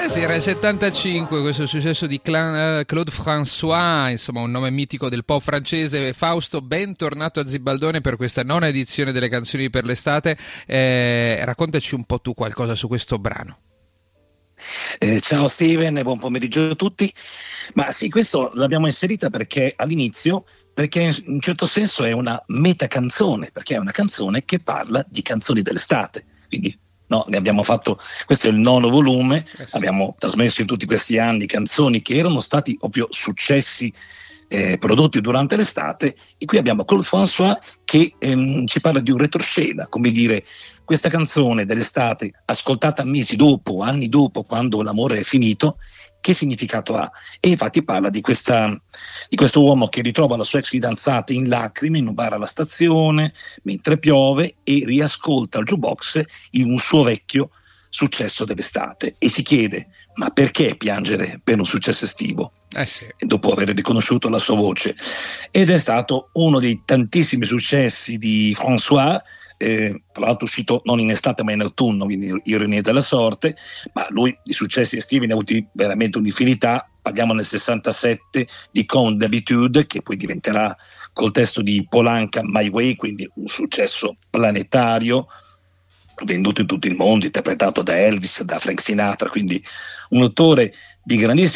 Sì, era il 75, questo successo di Claude François, insomma un nome mitico del pop francese. Fausto, bentornato a Zibaldone per questa nona edizione delle canzoni per l'estate. Raccontaci un po' tu qualcosa su questo brano. Ciao Steven e buon pomeriggio a tutti. Ma sì, questo l'abbiamo inserita perché all'inizio, perché in un certo senso è una metacanzone, perché è una canzone che parla di canzoni dell'estate. Quindi no, ne abbiamo fatto, questo è il 9° volume, Sì. abbiamo trasmesso in tutti questi anni canzoni che erano stati proprio successi prodotti durante l'estate, e qui abbiamo Claude François che ci parla di un retroscena, come dire, questa canzone dell'estate ascoltata mesi dopo, anni dopo, quando l'amore è finito, che significato ha? E infatti parla di questo uomo che ritrova la sua ex fidanzata in lacrime in un bar alla stazione mentre piove e riascolta il jukebox in un suo vecchio successo dell'estate e si chiede: ma perché piangere per un successo estivo? Sì. Dopo aver riconosciuto la sua voce. Ed è stato uno dei tantissimi successi di François, tra l'altro uscito non in estate ma in autunno, quindi ironia della sorte, ma lui di successi estivi ne ha avuti veramente un'infinità. Parliamo nel 67 di Comme d'habitude, che poi diventerà col testo di Polanca My Way, quindi un successo planetario, venduto in tutto il mondo, interpretato da Elvis, da Frank Sinatra, quindi un autore di grandissima